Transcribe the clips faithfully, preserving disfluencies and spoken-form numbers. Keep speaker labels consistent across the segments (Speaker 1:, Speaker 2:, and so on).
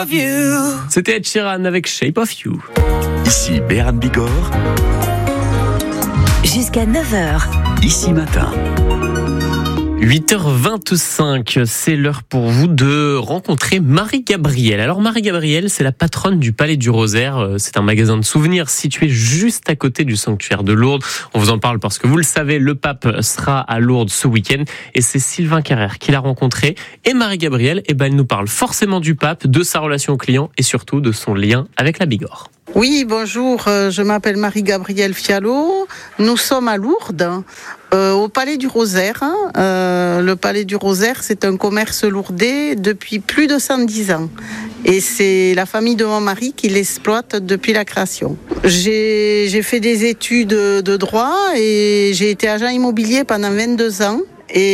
Speaker 1: of you.
Speaker 2: C'était Ed Sheeran avec Shape of You.
Speaker 3: Ici Béran Bigorre.
Speaker 4: Jusqu'à neuf heures.
Speaker 3: Ici Matin.
Speaker 2: huit heures vingt-cinq, c'est l'heure pour vous de rencontrer Marie-Gabrielle. Alors Marie-Gabrielle, c'est la patronne du Palais du Rosaire. C'est un magasin de souvenirs situé juste à côté du sanctuaire de Lourdes. On vous en parle parce que vous le savez, le pape sera à Lourdes ce week-end et c'est Sylvain Carrère qui l'a rencontré. Et Marie-Gabrielle, eh ben, elle nous parle forcément du pape, de sa relation client et surtout de son lien avec la Bigorre.
Speaker 5: Oui, bonjour, je m'appelle Marie-Gabrielle Fialot. Nous sommes à Lourdes, euh, au Palais du Rosaire. Euh, le Palais du Rosaire, c'est un commerce lourdais depuis plus de cent dix ans. Et c'est la famille de mon mari qui l'exploite depuis la création. J'ai, j'ai fait des études de droit et j'ai été agent immobilier pendant vingt-deux ans.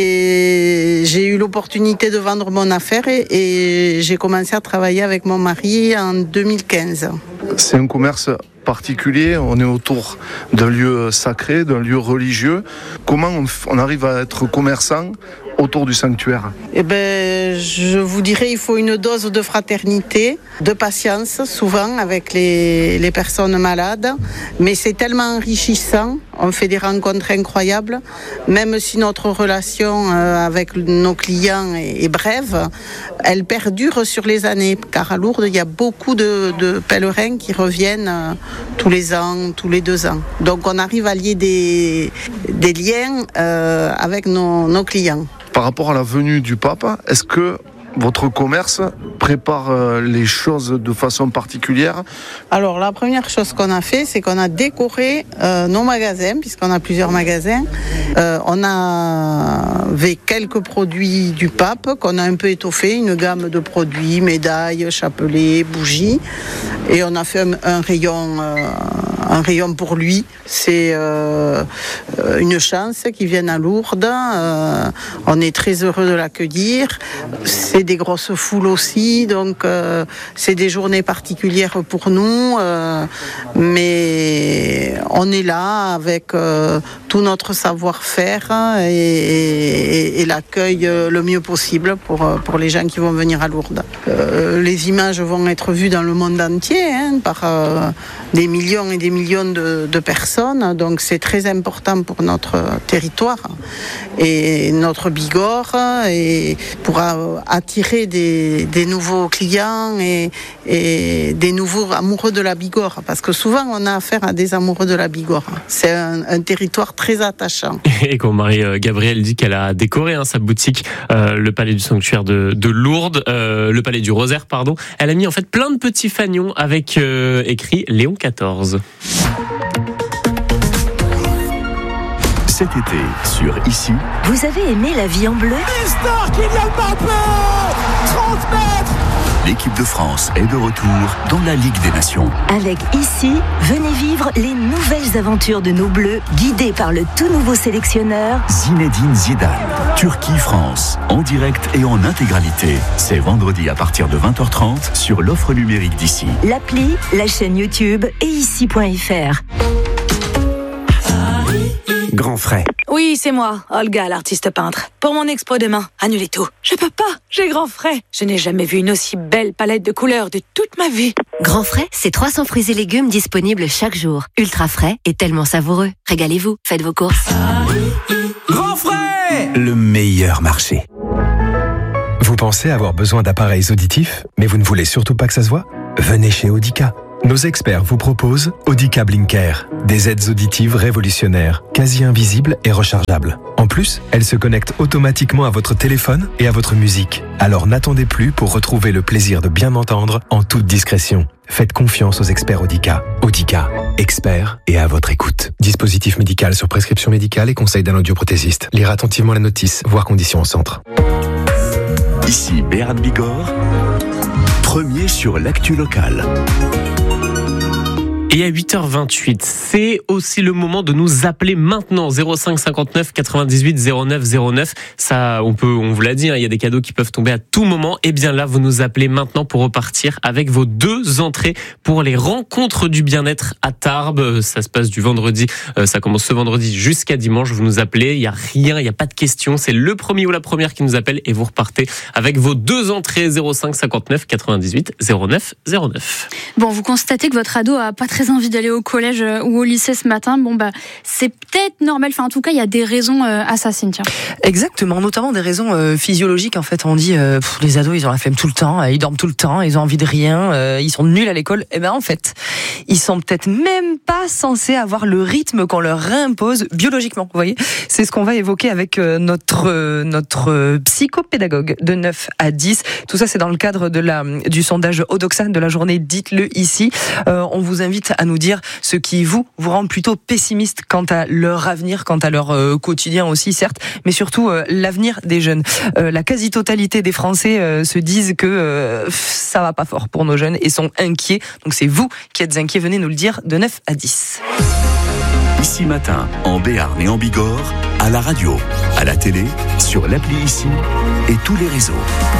Speaker 5: Et j'ai eu l'opportunité de vendre mon affaire et, et j'ai commencé à travailler avec mon mari en deux mille quinze.
Speaker 6: C'est un commerce particulier, on est autour d'un lieu sacré, d'un lieu religieux. Comment on, on arrive à être commerçant autour du sanctuaire?
Speaker 5: Eh ben, je vous dirais, il faut une dose de fraternité, de patience, souvent avec les, les personnes malades. Mais c'est tellement enrichissant, on fait des rencontres incroyables. Même si notre relation euh, avec nos clients est, est brève, elle perdure sur les années. Car à Lourdes, il y a beaucoup de, de pèlerins qui reviennent euh, tous les ans, tous les deux ans. Donc on arrive à lier des, des liens euh, avec nos, nos clients.
Speaker 6: Par rapport à la venue du pape, est-ce que votre commerce prépare les choses de façon particulière?
Speaker 5: Alors la première chose qu'on a fait, c'est qu'on a décoré euh, nos magasins, puisqu'on a plusieurs magasins. Euh, on avait quelques produits du pape qu'on a un peu étoffé, une gamme de produits, médailles, chapelets, bougies. Et on a fait un, un rayon... Euh, un rayon pour lui. C'est euh, une chance qu'il vienne à Lourdes. Euh, on est très heureux de l'accueillir. C'est des grosses foules aussi, donc euh, c'est des journées particulières pour nous. Euh, mais on est là avec euh, tout notre savoir-faire et, et, et l'accueil le mieux possible pour, pour les gens qui vont venir à Lourdes. Euh, les images vont être vues dans le monde entier hein, par euh, des millions et des millions De, de personnes, donc c'est très important pour notre territoire et notre Bigorre et pour attirer des, des nouveaux clients et, et des nouveaux amoureux de la Bigorre, parce que souvent on a affaire à des amoureux de la Bigorre. C'est un, un territoire très attachant.
Speaker 2: Et quand Marie-Gabrielle dit qu'elle a décoré hein, sa boutique, euh, le palais du sanctuaire de, de Lourdes, euh, le palais du Rosaire, pardon, elle a mis en fait plein de petits fanions avec euh, écrit Léon quatorze.
Speaker 3: Cet été, sur Ici.
Speaker 4: Vous avez aimé La vie en bleu?
Speaker 1: Mister Kylian Mbappé, trente mètres.
Speaker 3: L'équipe de France est de retour dans la Ligue des Nations.
Speaker 4: Avec Ici, venez vivre les nouvelles aventures de nos Bleus, guidés par le tout nouveau sélectionneur
Speaker 3: Zinedine Zidane. Turquie-France, en direct et en intégralité. C'est vendredi à partir de vingt heures trente sur l'offre numérique d'Ici.
Speaker 4: L'appli, la chaîne YouTube et ici point f r.
Speaker 7: Grand frais.
Speaker 8: Oui, c'est moi, Olga, l'artiste peintre. Pour mon expo demain, annulez tout. Je peux pas, j'ai grand frais. Je n'ai jamais vu une aussi belle palette de couleurs de toute ma vie.
Speaker 9: Grand frais, c'est trois cents fruits et légumes disponibles chaque jour. Ultra frais et tellement savoureux. Régalez-vous, faites vos courses.
Speaker 7: Grand frais, le meilleur marché. Vous pensez avoir besoin d'appareils auditifs, mais vous ne voulez surtout pas que ça se voit? Venez chez Audica. Nos experts vous proposent Audica Blinker, des aides auditives révolutionnaires, quasi invisibles et rechargeables. En plus, elles se connectent automatiquement à votre téléphone et à votre musique. Alors n'attendez plus pour retrouver le plaisir de bien entendre en toute discrétion. Faites confiance aux experts Audica. Audica, experts et à votre écoute. Dispositif médical sur prescription médicale et conseil d'un audioprothésiste. Lire attentivement la notice, voir conditions au centre.
Speaker 3: Ici Béran Bigorre, premier sur l'actu locale.
Speaker 2: Et à huit heures vingt-huit, c'est aussi le moment de nous appeler maintenant. zéro cinq cinquante-neuf quatre-vingt-dix-huit zéro neuf zéro neuf. Ça, on peut, on vous l'a dit, hein, il y a des cadeaux qui peuvent tomber à tout moment. Et bien là, vous nous appelez maintenant pour repartir avec vos deux entrées pour les rencontres du bien-être à Tarbes. Ça se passe du vendredi, euh, ça commence ce vendredi jusqu'à dimanche. Vous nous appelez, il y a rien, il y a pas de question. C'est le premier ou la première qui nous appelle et vous repartez avec vos deux entrées. zéro cinq cinquante-neuf quatre-vingt-dix-huit zéro neuf zéro neuf.
Speaker 10: Bon, vous constatez que votre ado a pas très envie d'aller au collège ou au lycée ce matin. Bon, bah, c'est peut-être normal. Enfin, en tout cas, il y a des raisons euh, à ça, Cynthia.
Speaker 11: Exactement, notamment des raisons euh, physiologiques. En fait, on dit euh, pff, les ados, ils ont la flemme tout le temps, euh, ils dorment tout le temps, ils ont envie de rien, euh, ils sont nuls à l'école. Et ben, en fait, ils sont peut-être même pas censés avoir le rythme qu'on leur impose biologiquement. Vous voyez, c'est ce qu'on va évoquer avec euh, notre euh, notre euh, psychopédagogue de neuf à dix. Tout ça, c'est dans le cadre de la du sondage Odoxa de la journée Dites-le ici. Euh, on vous invite à nous dire ce qui vous vous rend plutôt pessimiste quant à leur avenir, quant à leur euh, quotidien aussi, certes, mais surtout euh, l'avenir des jeunes. Euh, la quasi-totalité des Français euh, se disent que euh, ça va pas fort pour nos jeunes et sont inquiets. Donc c'est vous qui êtes inquiets, venez nous le dire de neuf à dix.
Speaker 3: Ici Matin, en Béarn et en Bigorre, à la radio, à la télé, sur l'appli Ici et tous les réseaux.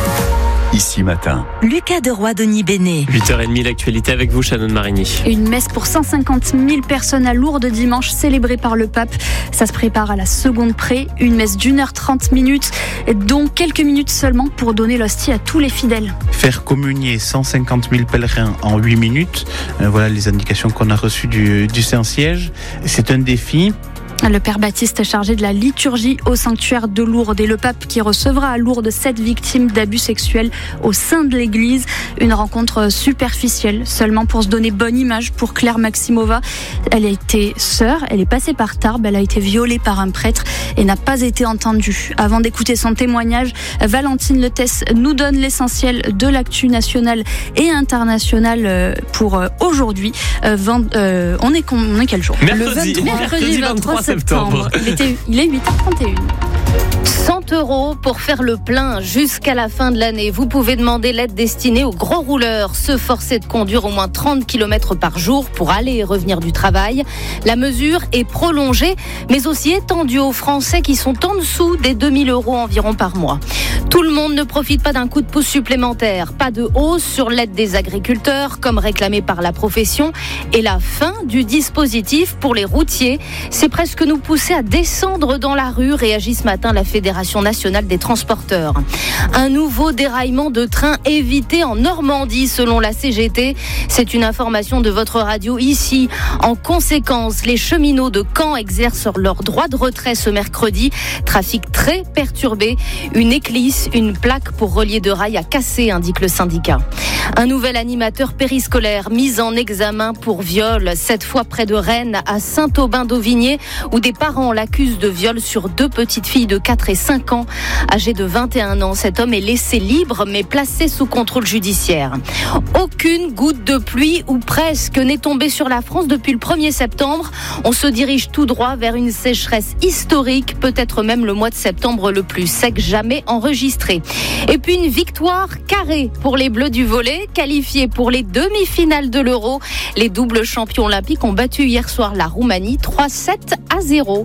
Speaker 3: Ici Matin.
Speaker 4: Lucas Deroy, Denis Bénet.
Speaker 2: huit heures trente, l'actualité avec vous, Shannon Marigny.
Speaker 10: Une messe pour cent cinquante mille personnes à Lourdes dimanche, célébrée par le pape. Ça se prépare à la seconde près. Une messe d'une heure trente minutes, dont quelques minutes seulement pour donner l'hostie à tous les fidèles.
Speaker 12: Faire communier cent cinquante mille pèlerins en huit minutes, euh, voilà les indications qu'on a reçues du, du Saint-Siège. C'est un défi.
Speaker 10: Le père Baptiste chargé de la liturgie au sanctuaire de Lourdes et le pape qui recevra à Lourdes sept victimes d'abus sexuels au sein de l'église. Une rencontre superficielle, seulement pour se donner bonne image pour Claire Maximova. Elle a été sœur, elle est passée par Tarbes, elle a été violée par un prêtre et n'a pas été entendue. Avant d'écouter son témoignage, Valentine Letesse nous donne l'essentiel de l'actu nationale et internationale pour aujourd'hui. Euh, on, est, on est quel jour ?
Speaker 2: Mercredi,
Speaker 10: Le vingt-trois,
Speaker 2: mercredi vingt-trois septembre.
Speaker 10: Il, était, il est huit heures trente et un.
Speaker 13: cent euros pour faire le plein jusqu'à la fin de l'année. Vous pouvez demander l'aide destinée aux gros rouleurs, ceux forcés de conduire au moins trente kilomètres par jour pour aller et revenir du travail. La mesure est prolongée, mais aussi étendue aux Français qui sont en dessous des deux mille euros environ par mois. Tout le monde ne profite pas d'un coup de pouce supplémentaire. Pas de hausse sur l'aide des agriculteurs, comme réclamé par la profession, et la fin du dispositif pour les routiers. C'est presque nous pousser à descendre dans la rue, réagit ce matin la Fédération nationale des transporteurs. Un nouveau déraillement de train évité en Normandie selon la C G T. C'est une information de votre radio ici. En conséquence, les cheminots de Caen exercent leur droit de retrait ce mercredi. Trafic très perturbé. Une éclisse, une plaque pour relier de rail a cassé, indique le syndicat. Un nouvel animateur périscolaire mis en examen pour viol, cette fois près de Rennes, à Saint-Aubin-d'Auvigné, où des parents l'accusent de viol sur deux petites filles de quatre et cinq ans. Âgé de vingt et un ans, cet homme est laissé libre mais placé sous contrôle judiciaire. Aucune goutte de pluie, ou presque, n'est tombée sur la France depuis le premier septembre. On se dirige tout droit vers une sécheresse historique, peut-être même le mois de septembre le plus sec jamais enregistré. Et puis une victoire carrée pour les Bleus du volley, qualifiés pour les demi-finales de l'Euro. Les doubles champions olympiques ont battu hier soir la Roumanie trois sept à zéro.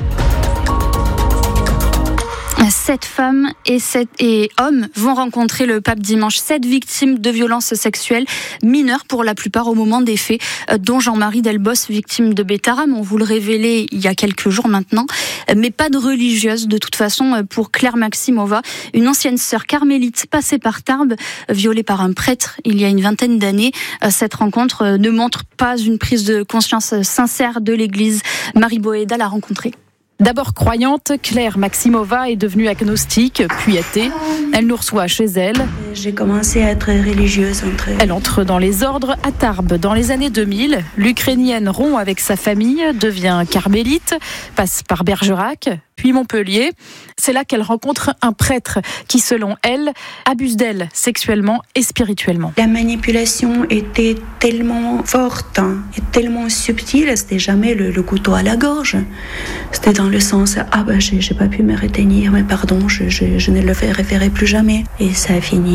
Speaker 10: Sept femmes et, sept, et hommes vont rencontrer le pape dimanche. Sept victimes de violences sexuelles, mineures pour la plupart au moment des faits, dont Jean-Marie Delbos, victime de Bétarame. On vous le révélait il y a quelques jours maintenant, mais pas de religieuse de toute façon pour Claire Maximova, une ancienne sœur carmélite passée par Tarbes, violée par un prêtre il y a une vingtaine d'années. Cette rencontre ne montre pas une prise de conscience sincère de l'Église. Marie Boéda l'a rencontrée.
Speaker 14: D'abord croyante, Claire Maximova est devenue agnostique, puis athée. Elle nous reçoit chez elle.
Speaker 15: J'ai commencé à être religieuse. Entre...
Speaker 14: Elle entre dans les ordres à Tarbes dans les années deux mille. L'Ukrainienne rompt avec sa famille, devient carmélite, passe par Bergerac, puis Montpellier. C'est là qu'elle rencontre un prêtre qui, selon elle, abuse d'elle sexuellement et spirituellement.
Speaker 15: La manipulation était tellement forte hein, et tellement subtile, c'était jamais le, le couteau à la gorge. C'était dans le sens « Ah bah j'ai, j'ai pas pu me retenir, mais pardon, je, je, je ne le référerai plus jamais ». Et ça a fini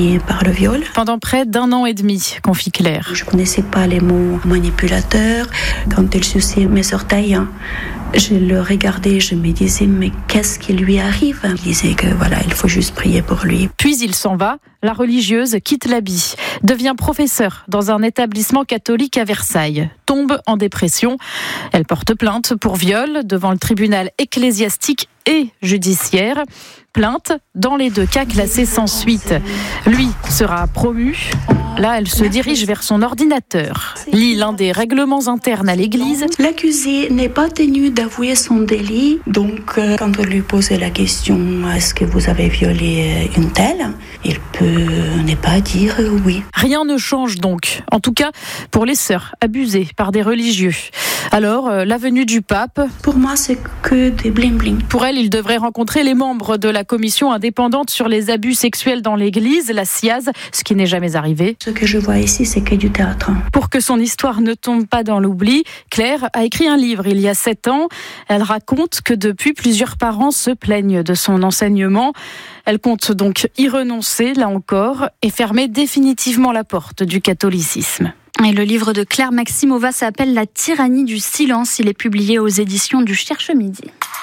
Speaker 15: marié par le viol.
Speaker 14: Pendant près d'un an et demi, confie Claire.
Speaker 15: Je connaissais pas les mots manipulateur. Quand il suçait mes orteils, je le regardais, je me disais mais qu'est-ce qui lui arrive? Il disait que voilà, il faut juste prier pour lui.
Speaker 14: Puis il s'en va. La religieuse quitte l'habit, devient professeure dans un établissement catholique à Versailles, tombe en dépression. Elle porte plainte pour viol devant le tribunal ecclésiastique et judiciaire. Plainte dans les deux cas classés sans suite. Lui sera promu. Là, elle se dirige vers son ordinateur, lit l'un des règlements internes à l'église.
Speaker 15: L'accusé n'est pas tenu d'avouer son délit. Donc, euh, quand on lui pose la question « Est-ce que vous avez violé une telle ?», il peut ne pas dire oui.
Speaker 14: Rien ne change donc. En tout cas, pour les sœurs abusées par des religieux. Alors, euh, la venue du pape...
Speaker 15: Pour moi, c'est que des bling-bling.
Speaker 14: Pour elle, il devrait rencontrer les membres de la commission indépendante sur les abus sexuels dans l'église, la C I A Z, ce qui n'est jamais arrivé.
Speaker 15: Ce que je vois ici, c'est que du théâtre.
Speaker 14: Pour que son histoire ne tombe pas dans l'oubli, Claire a écrit un livre il y a sept ans. Elle raconte que depuis, plusieurs parents se plaignent de son enseignement. Elle compte donc y renoncer, là encore, et fermer définitivement la porte du catholicisme.
Speaker 10: Et le livre de Claire Maximova s'appelle La tyrannie du silence. Il est publié aux éditions du Cherche-Midi.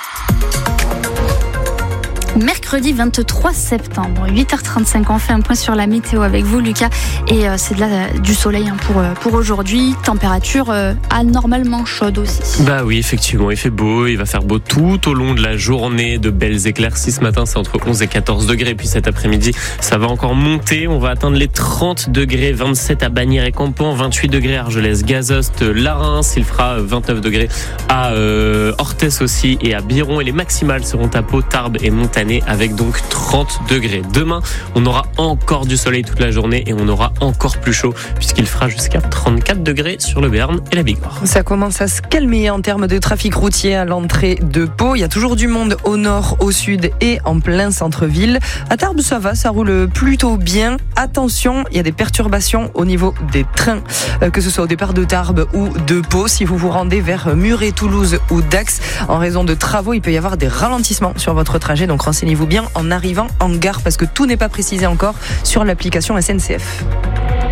Speaker 10: Mercredi vingt-trois septembre, huit heures trente-cinq, on fait un point sur la météo avec vous, Lucas. Et euh, c'est de la, du soleil hein, pour, euh, pour aujourd'hui. Température euh, anormalement chaude aussi.
Speaker 2: Bah oui, effectivement, il fait beau. Il va faire beau tout au long de la journée. De belles éclaircies ce matin, c'est entre onze et quatorze degrés. Puis cet après-midi, ça va encore monter. On va atteindre les trente degrés, vingt-sept à Bagnères et Campan, vingt-huit degrés à Argelès, Gazost, Larins. Il fera vingt-neuf degrés à euh, Orthès aussi et à Biron. Et les maximales seront à Pau, Tarbes et Montagne, avec donc trente degrés. Demain, on aura encore du soleil toute la journée et on aura encore plus chaud puisqu'il fera jusqu'à trente-quatre degrés sur le Béarn et la Bigorre.
Speaker 11: Ça commence à se calmer en termes de trafic routier à l'entrée de Pau. Il y a toujours du monde au nord, au sud et en plein centre-ville. À Tarbes, ça va, ça roule plutôt bien. Attention, il y a des perturbations au niveau des trains, que ce soit au départ de Tarbes ou de Pau. Si vous vous rendez vers Muret, Toulouse ou Dax, en raison de travaux, il peut y avoir des ralentissements sur votre trajet. Donc renseignez-vous bien en arrivant en gare parce que tout n'est pas précisé encore sur l'application S N C F.